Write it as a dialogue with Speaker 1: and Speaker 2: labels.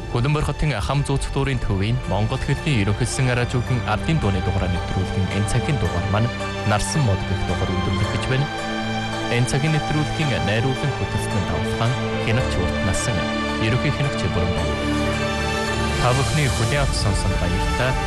Speaker 1: Хөдөнбөр хотын хам зууц дүүрийн төвийн Монгол хэлний ерөнхийлсөн радиогийн ардын дууны дугаараа нэвтрүүлгийн энэ цагийн дугаар маань нарсан мод гэх дугаар өндөрлөх гэж байна. Энэ цагийн нэвтрүүлгийн найруулан хөтөлсөн тавхан хянагч уртнасан ерөнхий хянагч бүрэн байна. Та бүхний хүлээн авсан сонсон баярлалаа.